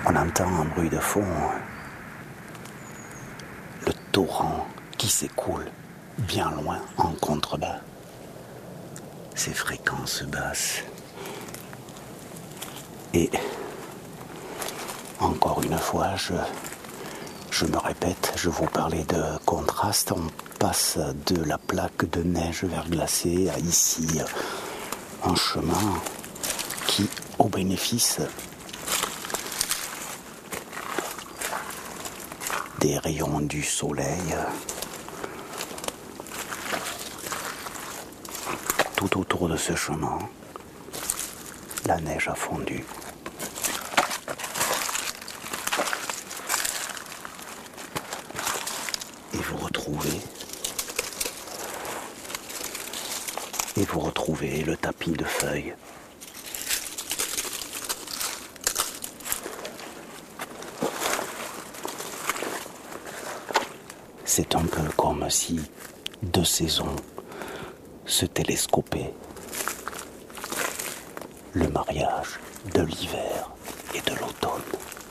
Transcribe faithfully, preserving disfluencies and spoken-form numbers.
On entend un bruit de fond, le torrent qui s'écoule bien loin en contrebas. Ces fréquences basses. Et encore une fois, je, je me répète, je vous parlais de contraste. On passe de la plaque de neige verglacée à ici un chemin qui, au bénéfice des rayons du soleil, tout autour de ce chemin, la neige a fondu. Et vous retrouvez, et vous retrouvez le tapis de feuilles. C'est un peu comme si deux saisons se télescopaient. Le mariage de l'hiver et de l'automne.